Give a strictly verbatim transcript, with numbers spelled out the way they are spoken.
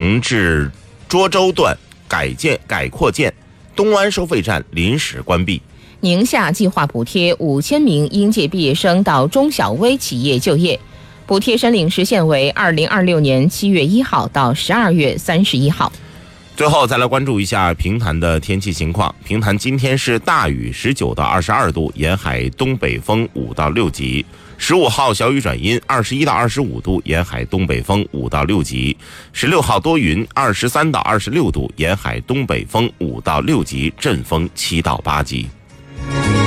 城至涿州段改建改扩建，东湾收费站临时关闭。 宁夏计划补贴五千名应届毕业生到中小微企业就业，补贴申领时限为二零二六年七月一号到十二月三十一号。 最后再来关注一下平潭的天气情况。平潭今天是大雨十九到二十二度，沿海东北风五到六级。十五号小雨转阴，二十一到二十五度，沿海东北风五到六级。十六号多云，二十三到二十六度，沿海东北风五到六级，阵风七到八级。